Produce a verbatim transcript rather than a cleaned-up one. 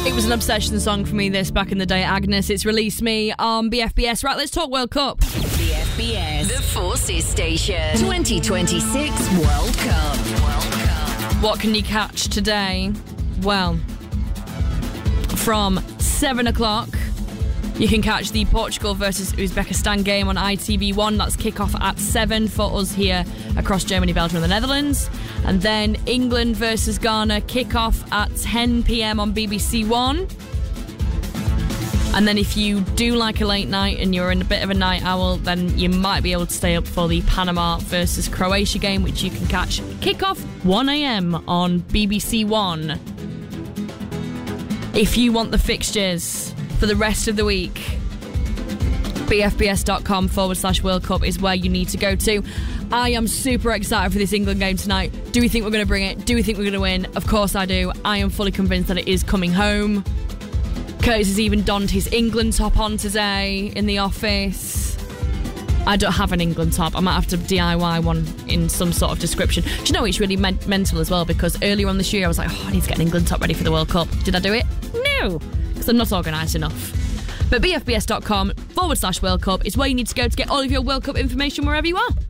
It was an obsession song for me, this, back in the day, Agnes. It's Release Me on B F B S. Right, let's talk World Cup. B F B S, the Forces Station. twenty twenty-six World Cup. World Cup. What can you catch today? Well, from seven o'clock, you can catch the Portugal versus Uzbekistan game on I T V one. That's kick-off at seven for us here across Germany, Belgium and the Netherlands. And then England versus Ghana, kick-off at ten p.m. on B B C One. And then if you do like a late night and you're in a bit of a night owl, then you might be able to stay up for the Panama versus Croatia game, which you can catch kick-off one a.m. on B B C One. If you want the fixtures for the rest of the week, bfbs.com forward slash World Cup is where you need to go to. I am super excited for this England game tonight. Do we think we're going to bring it? Do we think we're going to win? Of course I do. I am fully convinced that it is coming home. Curtis has even donned his England top on today in the office. I don't have an England top. I might have to D I Y one in some sort of description. Do you know, it's really men- mental as well, because earlier on this year I was like, oh, I need to get an England top ready for the World Cup. Did I do it? No, because I'm not organised enough. But bfbs.com forward slash World Cup is where you need to go to get all of your World Cup information wherever you are.